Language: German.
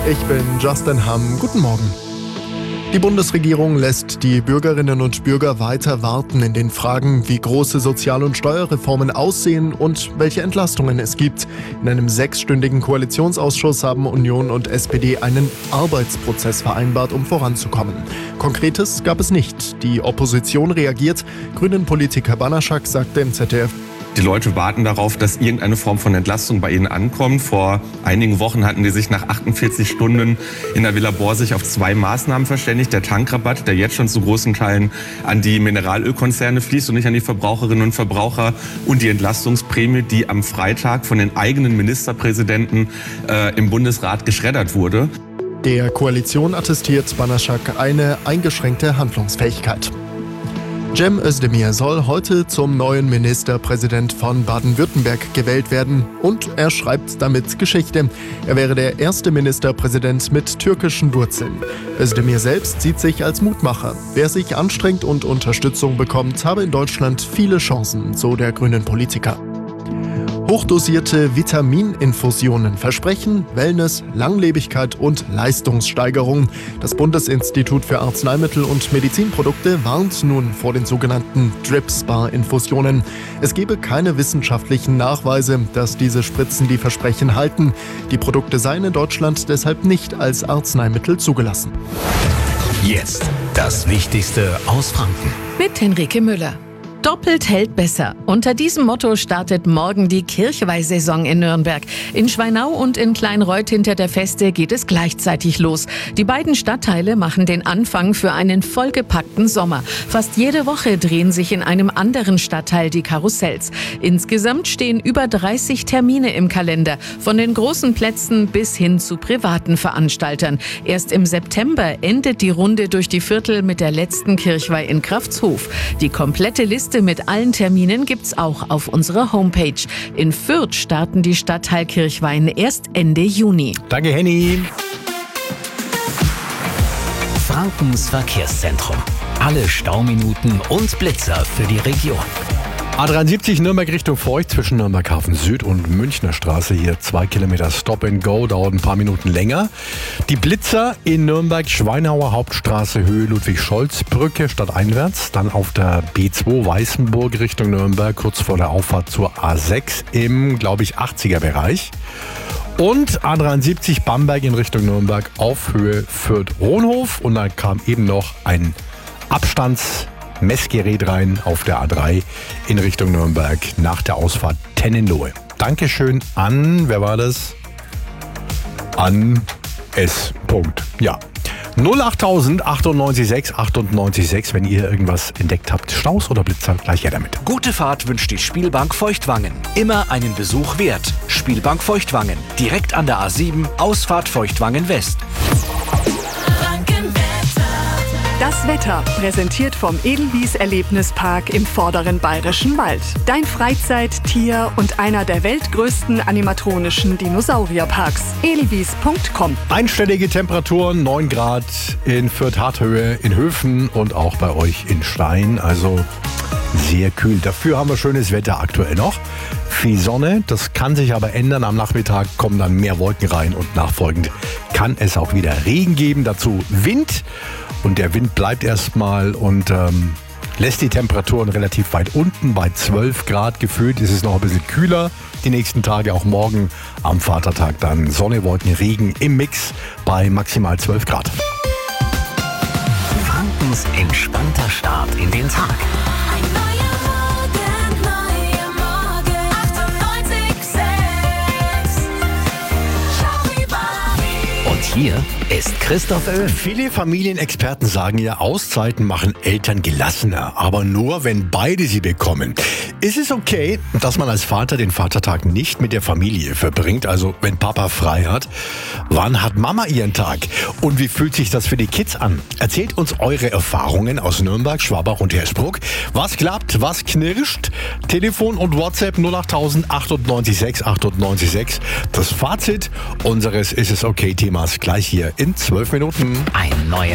Ich bin Justin Hamm. Guten Morgen. Die Bundesregierung lässt die Bürgerinnen und Bürger weiter warten in den Fragen, wie große Sozial- und Steuerreformen aussehen und welche Entlastungen es gibt. In einem 6-stündigen Koalitionsausschuss haben Union und SPD einen Arbeitsprozess vereinbart, um voranzukommen. Konkretes gab es nicht. Die Opposition reagiert. Grünen-Politiker Banaszak sagte im ZDF: Die Leute warten darauf, dass irgendeine Form von Entlastung bei ihnen ankommt. Vor einigen Wochen hatten die sich nach 48 Stunden in der Villa Borsig auf 2 Maßnahmen verständigt. Der Tankrabatt, der jetzt schon zu großen Teilen an die Mineralölkonzerne fließt und nicht an die Verbraucherinnen und Verbraucher. Und die Entlastungsprämie, die am Freitag von den eigenen Ministerpräsidenten im Bundesrat geschreddert wurde. Der Koalition attestiert Banaszak eine eingeschränkte Handlungsfähigkeit. Cem Özdemir soll heute zum neuen Ministerpräsident von Baden-Württemberg gewählt werden und er schreibt damit Geschichte. Er wäre der erste Ministerpräsident mit türkischen Wurzeln. Özdemir selbst sieht sich als Mutmacher. Wer sich anstrengt und Unterstützung bekommt, habe in Deutschland viele Chancen, so der grünen Politiker. Hochdosierte Vitamininfusionen versprechen Wellness, Langlebigkeit und Leistungssteigerung. Das Bundesinstitut für Arzneimittel und Medizinprodukte warnt nun vor den sogenannten Drip-Spar-Infusionen. Es gebe keine wissenschaftlichen Nachweise, dass diese Spritzen die Versprechen halten. Die Produkte seien in Deutschland deshalb nicht als Arzneimittel zugelassen. Jetzt das Wichtigste aus Franken. Mit Henrike Müller. Doppelt hält besser. Unter diesem Motto startet morgen die Kirchweihsaison in Nürnberg. In Schweinau und in Kleinreuth hinter der Feste geht es gleichzeitig los. Die beiden Stadtteile machen den Anfang für einen vollgepackten Sommer. Fast jede Woche drehen sich in einem anderen Stadtteil die Karussells. Insgesamt stehen über 30 Termine im Kalender, von den großen Plätzen bis hin zu privaten Veranstaltern. Erst im September endet die Runde durch die Viertel mit der letzten Kirchweih in Kraftshof. Die komplette Liste mit allen Terminen gibt's auch auf unserer Homepage. In Fürth starten die Stadtteilkirchweihen erst Ende Juni. Danke, Henny. Frankens Verkehrszentrum. Alle Stauminuten und Blitzer für die Region. A73 Nürnberg Richtung Feucht zwischen Nürnberg Hafen Süd und Münchner Straße. Hier 2 Kilometer Stop and Go, dauert ein paar Minuten länger. Die Blitzer in Nürnberg Schweinauer Hauptstraße Höhe Ludwig-Scholz-Brücke stadteinwärts. Dann auf der B2 Weißenburg Richtung Nürnberg, kurz vor der Auffahrt zur A6 im, glaube ich, 80er Bereich. Und A73 Bamberg in Richtung Nürnberg auf Höhe Fürth-Rohnhof. Und dann kam eben noch ein Messgerät rein auf der A3 in Richtung Nürnberg nach der Ausfahrt Tennenlohe. Dankeschön an, wer war das? An S. Ja. 08000 98 6 98 6, wenn ihr irgendwas entdeckt habt. Staus oder Blitzer, gleich her damit. Gute Fahrt wünscht die Spielbank Feuchtwangen. Immer einen Besuch wert. Spielbank Feuchtwangen. Direkt an der A7, Ausfahrt Feuchtwangen West. Das Wetter, präsentiert vom Edelwies Erlebnispark im vorderen Bayerischen Wald. Dein Freizeit-, Tier- und einer der weltgrößten animatronischen Dinosaurierparks. Edelwies.com. Einstellige Temperaturen, 9 Grad in Fürth-Harthöhe, in Höfen und auch bei euch in Stein. Also sehr kühl. Dafür haben wir schönes Wetter aktuell noch. Viel Sonne, das kann sich aber ändern. Am Nachmittag kommen dann mehr Wolken rein und nachfolgend kann es auch wieder Regen geben. Dazu Wind. Und der Wind bleibt erstmal und lässt die Temperaturen relativ weit unten. Bei 12 Grad gefühlt ist es noch ein bisschen kühler. Die nächsten Tage, auch morgen am Vatertag, dann Sonne, Wolken, Regen im Mix bei maximal 12 Grad. Frankens entspannter Start in den Tag. Ein neuer Morgen, 98,6. Charivari. Und hier ist Christoph Öl. Viele Familienexperten sagen ja, Auszeiten machen Eltern gelassener, aber nur, wenn beide sie bekommen. Ist es okay, dass man als Vater den Vatertag nicht mit der Familie verbringt, also wenn Papa frei hat? Wann hat Mama ihren Tag? Und wie fühlt sich das für die Kids an? Erzählt uns eure Erfahrungen aus Nürnberg, Schwabach und Hersbruck. Was klappt, was knirscht? Telefon und WhatsApp 08000 98 6 98 6. Das Fazit unseres Ist es okay Themas gleich hier in 12 Minuten. Ein neuer